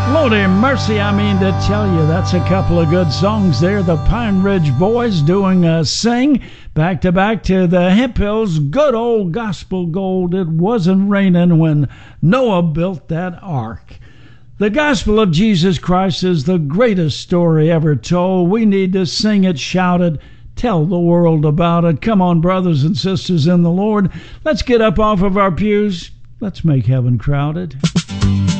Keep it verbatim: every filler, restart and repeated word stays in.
Lordy mercy, I mean to tell you, that's a couple of good songs there. The Pine Ridge Boys doing a sing back to back to the Hemp Hills, good old gospel gold. It wasn't raining when Noah built that ark. The gospel of Jesus Christ is the greatest story ever told. We need to sing it, shout it, tell the world about it. Come on, brothers and sisters in the Lord. Let's get up off of our pews. Let's make heaven crowded.